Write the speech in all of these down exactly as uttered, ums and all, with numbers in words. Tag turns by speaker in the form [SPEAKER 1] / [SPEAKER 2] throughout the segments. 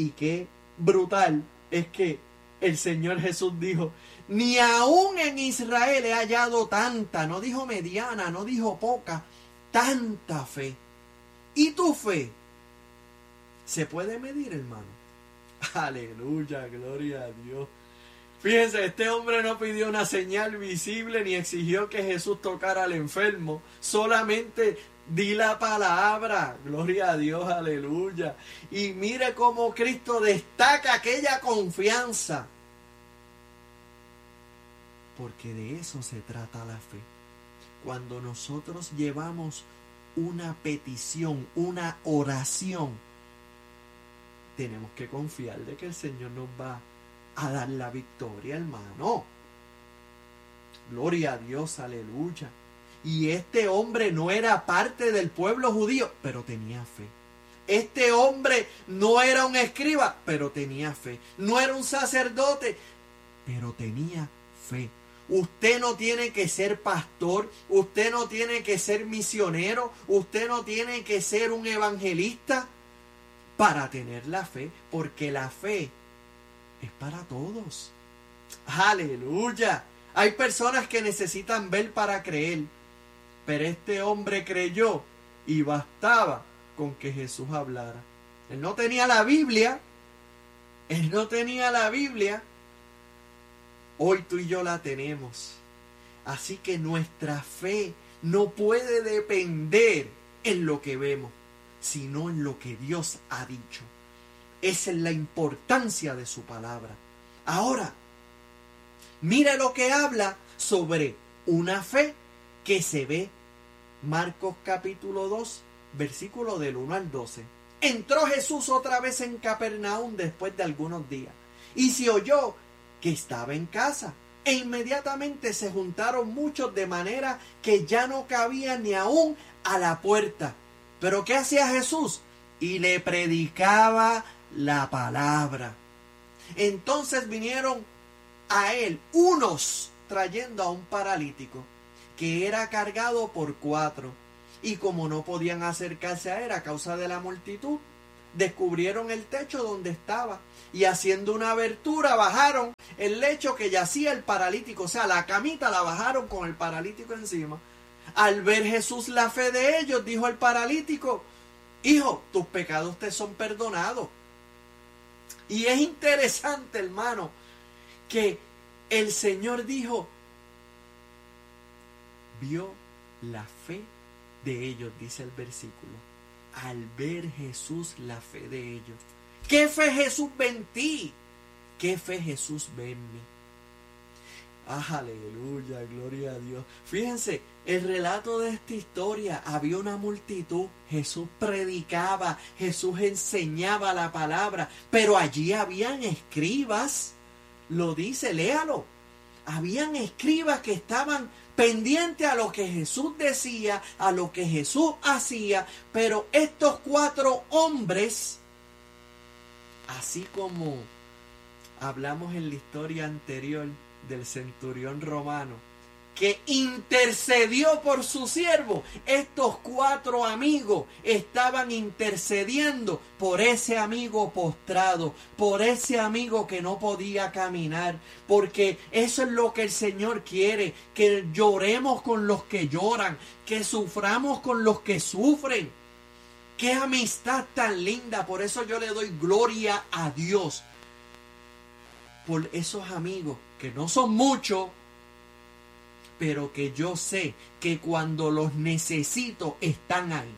[SPEAKER 1] Y qué brutal es que el Señor Jesús dijo, ni aún en Israel he hallado tanta, no dijo mediana, no dijo poca, tanta fe. ¿Y tu fe se puede medir, hermano? Aleluya, gloria a Dios. Fíjense, este hombre no pidió una señal visible ni exigió que Jesús tocara al enfermo. Solamente di la palabra. Gloria a Dios, aleluya. Y mire cómo Cristo destaca aquella confianza. Porque de eso se trata la fe. Cuando nosotros llevamos una petición, una oración, tenemos que confiar de que el Señor nos va a dar la victoria, hermano. Gloria a Dios, aleluya. Y este hombre no era parte del pueblo judío, pero tenía fe. Este hombre no era un escriba, pero tenía fe. No era un sacerdote, pero tenía fe. Usted no tiene que ser pastor, usted no tiene que ser misionero, usted no tiene que ser un evangelista para tener la fe, porque la fe es para todos. Aleluya. Hay personas que necesitan ver para creer, pero este hombre creyó y bastaba con que Jesús hablara. Él no tenía la Biblia, él no tenía la Biblia. Hoy tú y yo la tenemos. Así que nuestra fe no puede depender en lo que vemos, sino en lo que Dios ha dicho. Esa es la importancia de su palabra. Ahora, mira lo que habla sobre una fe que se ve. Marcos capítulo dos, versículo del uno al doce. Entró Jesús otra vez en Capernaum después de algunos días, y se oyó que estaba en casa, e inmediatamente se juntaron muchos de manera que ya no cabía ni aún a la puerta. ¿Pero qué hacía Jesús? Y le predicaba la palabra. Entonces vinieron a él unos trayendo a un paralítico que era cargado por cuatro, y como no podían acercarse a él a causa de la multitud, descubrieron el techo donde estaba, y haciendo una abertura bajaron el lecho que yacía el paralítico, o sea, la camita la bajaron con el paralítico encima. Al ver Jesús la fe de ellos, dijo al paralítico: hijo, tus pecados te son perdonados. Y es interesante, hermano, que el Señor dijo, vio la fe de ellos, dice el versículo. Al ver Jesús la fe de ellos. ¿Qué fe Jesús ve en ti? ¿Qué fe Jesús ve en mí? Ah, aleluya, gloria a Dios. Fíjense, el relato de esta historia, había una multitud, Jesús predicaba, Jesús enseñaba la palabra, pero allí habían escribas, lo dice, léalo. Habían escribas que estaban pendientes a lo que Jesús decía, a lo que Jesús hacía, pero estos cuatro hombres, así como hablamos en la historia anterior del centurión romano, que intercedió por su siervo, estos cuatro amigos estaban intercediendo por ese amigo postrado, por ese amigo que no podía caminar, porque eso es lo que el Señor quiere, que lloremos con los que lloran, que suframos con los que sufren. Qué amistad tan linda. Por eso yo le doy gloria a Dios por esos amigos que no son muchos, pero que yo sé que cuando los necesito están ahí.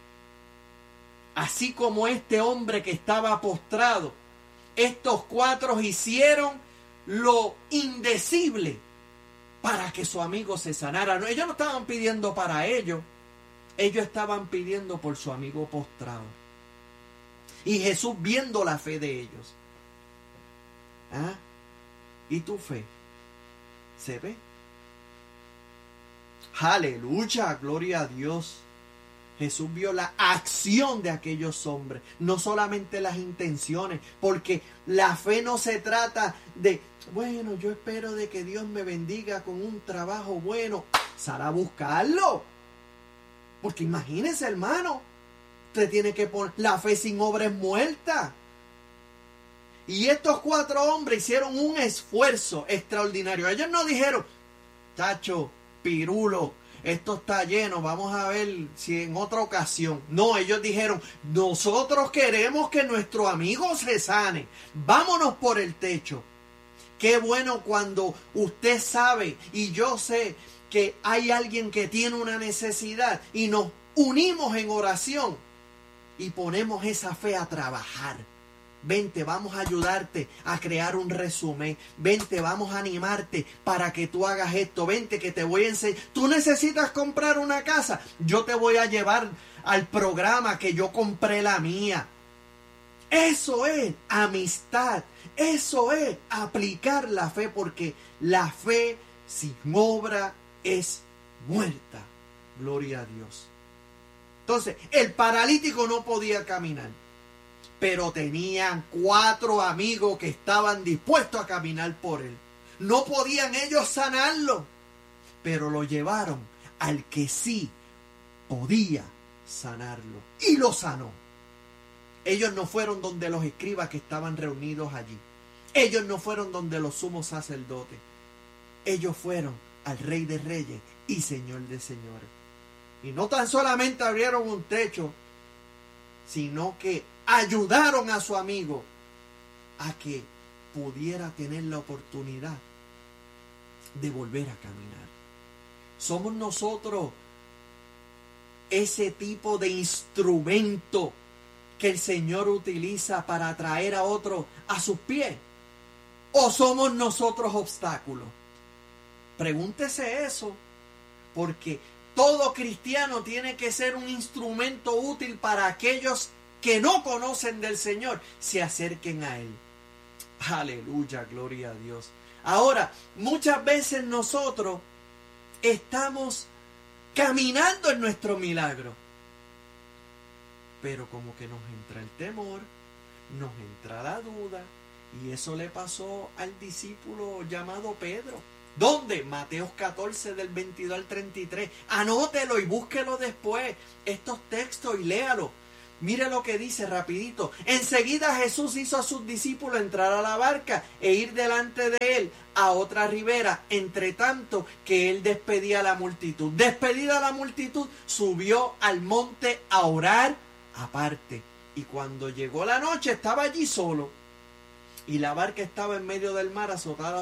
[SPEAKER 1] Así como este hombre que estaba postrado, estos cuatro hicieron lo indecible para que su amigo se sanara. No, ellos no estaban pidiendo para ellos, ellos estaban pidiendo por su amigo postrado. Y Jesús, viendo la fe de ellos. ¿Ah? ¿Y tu fe? ¿Se ve? Aleluya, gloria a Dios. Jesús vio la acción de aquellos hombres, no solamente las intenciones, porque la fe no se trata de, bueno, yo espero de que Dios me bendiga con un trabajo bueno. Sal a buscarlo. Porque imagínese, hermano, usted tiene que poner, la fe sin obra es muerta. Y estos cuatro hombres hicieron un esfuerzo extraordinario. Ellos no dijeron, chacho, pirulo, esto está lleno, vamos a ver si en otra ocasión. No, ellos dijeron, nosotros queremos que nuestro amigo se sane. Vámonos por el techo. Qué bueno cuando usted sabe y yo sé que hay alguien que tiene una necesidad y nos unimos en oración y ponemos esa fe a trabajar. Vente, vamos a ayudarte a crear un resumen. Vente, vamos a animarte para que tú hagas esto. Vente, que te voy a enseñar. Tú necesitas comprar una casa. Yo te voy a llevar al programa que yo compré la mía. Eso es amistad. Eso es aplicar la fe, porque la fe sin obra es muerta. Gloria a Dios. Entonces, el paralítico no podía caminar, pero tenían cuatro amigos que estaban dispuestos a caminar por él. No podían ellos sanarlo, pero lo llevaron al que sí podía sanarlo. Y lo sanó. Ellos no fueron donde los escribas que estaban reunidos allí. Ellos no fueron donde los sumos sacerdotes. Ellos fueron al Rey de Reyes y Señor de Señores. Y no tan solamente abrieron un techo, sino que ayudaron a su amigo a que pudiera tener la oportunidad de volver a caminar. Somos nosotros ese tipo de instrumento que el Señor utiliza para atraer a otros a sus pies, o somos nosotros obstáculos. Pregúntese eso, porque todo cristiano tiene que ser un instrumento útil para aquellos que no conocen del Señor, se acerquen a Él. Aleluya, gloria a Dios. Ahora, muchas veces nosotros estamos caminando en nuestro milagro, pero como que nos entra el temor, nos entra la duda, y eso le pasó al discípulo llamado Pedro. ¿Dónde? Mateos catorce del veintidós al treinta y tres. Anótelo y búsquelo después, estos textos, y léalo. Mire lo que dice rapidito. Enseguida Jesús hizo a sus discípulos entrar a la barca e ir delante de él a otra ribera, entre tanto que él despedía a la multitud. Despedida la multitud, subió al monte a orar aparte. Y cuando llegó la noche estaba allí solo, y la barca estaba en medio del mar azotada